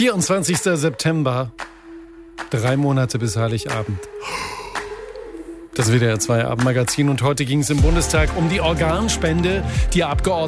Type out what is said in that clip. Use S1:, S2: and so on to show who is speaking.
S1: 24. September, 3 Monate bis Heiligabend. Das WDR 2 Abendmagazin und heute ging es im Bundestag um die Organspende. Die Abgeordneten